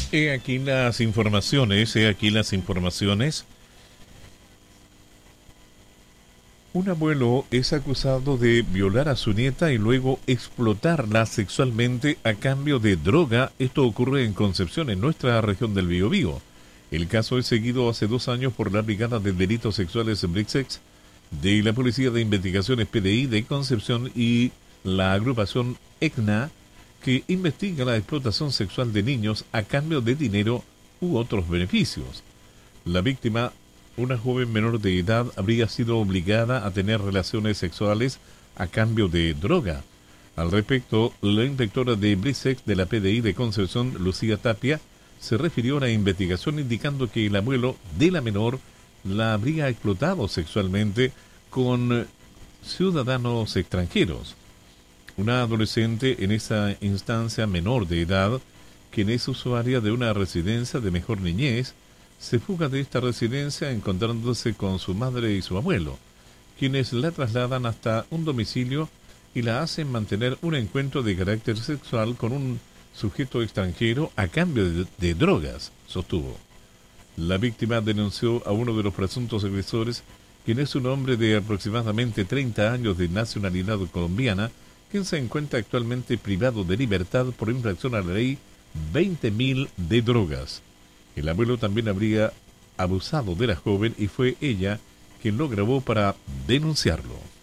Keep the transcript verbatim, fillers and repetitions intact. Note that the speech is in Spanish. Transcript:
He aquí las informaciones, he aquí las informaciones. Un abuelo es acusado de violar a su nieta y luego explotarla sexualmente a cambio de droga. Esto ocurre en Concepción, en nuestra región del Biobío. El caso es seguido hace dos años por la Brigada de Delitos Sexuales Brixex de la Policía de Investigaciones P D I de Concepción y la agrupación E C N A, que investiga la explotación sexual de niños a cambio de dinero u otros beneficios. La víctima, una joven menor de edad, habría sido obligada a tener relaciones sexuales a cambio de droga. Al respecto, la inspectora de Brisex de la P D I de Concepción, Lucía Tapia, se refirió a la investigación indicando que el abuelo de la menor la habría explotado sexualmente con ciudadanos extranjeros. Una adolescente en esa instancia menor de edad, quien es usuaria de una residencia de mejor niñez, se fuga de esta residencia encontrándose con su madre y su abuelo, quienes la trasladan hasta un domicilio y la hacen mantener un encuentro de carácter sexual con un sujeto extranjero a cambio de, de drogas, sostuvo. La víctima denunció a uno de los presuntos agresores, quien es un hombre de aproximadamente treinta años de nacionalidad colombiana, quien se encuentra actualmente privado de libertad por infracción a la ley veinte mil de drogas. El abuelo también habría abusado de la joven y fue ella quien lo grabó para denunciarlo.